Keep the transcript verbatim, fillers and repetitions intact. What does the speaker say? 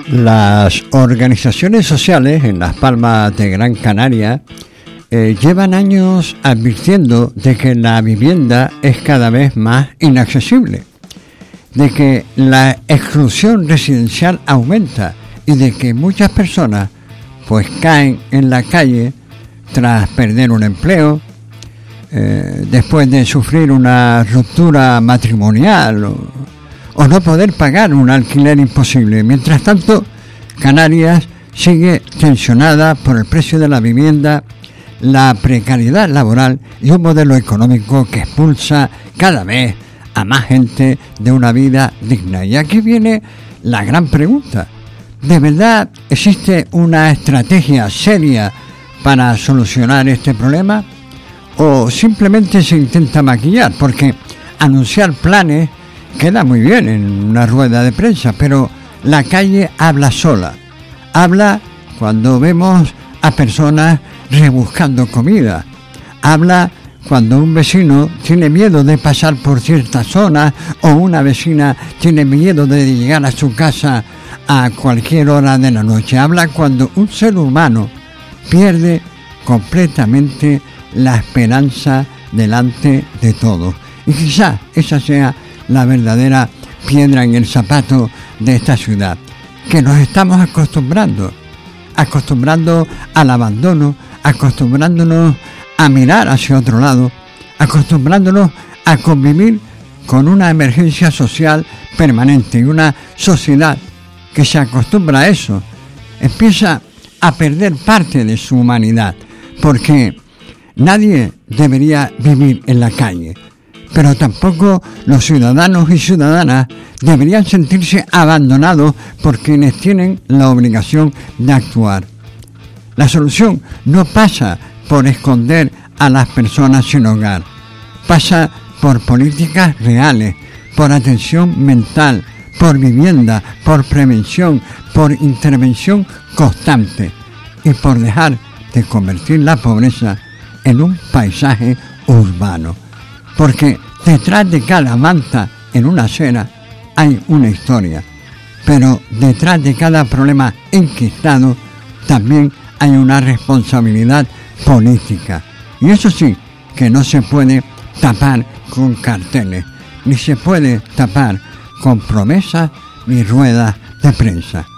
Las organizaciones sociales en Las Palmas de Gran Canaria eh, llevan años advirtiendo de que la vivienda es cada vez más inaccesible, de que la exclusión residencial aumenta y de que muchas personas pues caen en la calle tras perder un empleo, eh, después de sufrir una ruptura matrimonial o, o no poder pagar un alquiler imposible. Mientras tanto, Canarias sigue tensionada por el precio de la vivienda, la precariedad laboral y un modelo económico que expulsa cada vez a más gente de una vida digna. Y aquí viene la gran pregunta: ¿de verdad existe una estrategia seria para solucionar este problema? ¿O simplemente se intenta maquillar? Porque anunciar planes queda muy bien en una rueda de prensa, pero la calle habla sola. Habla cuando vemos a personas rebuscando comida. Habla cuando un vecino tiene miedo de pasar por ciertas zonas o una vecina tiene miedo de llegar a su casa a cualquier hora de la noche. Habla cuando un ser humano pierde completamente la esperanza delante de todos. Y quizá esa sea la verdadera piedra en el zapato de esta ciudad, que nos estamos acostumbrando, acostumbrando al abandono, acostumbrándonos a mirar hacia otro lado, acostumbrándonos a convivir con una emergencia social permanente, y una sociedad que se acostumbra a eso empieza a perder parte de su humanidad, porque nadie debería vivir en la calle, pero tampoco los ciudadanos y ciudadanas deberían sentirse abandonados por quienes tienen la obligación de actuar. La solución no pasa por esconder a las personas sin hogar, pasa por políticas reales, por atención mental, por vivienda, por prevención, por intervención constante y por dejar de convertir la pobreza en un paisaje urbano. Porque detrás de cada manta en una acera hay una historia, pero detrás de cada problema enquistado también hay una responsabilidad política. Y eso sí, que no se puede tapar con carteles, ni se puede tapar con promesas ni ruedas de prensa.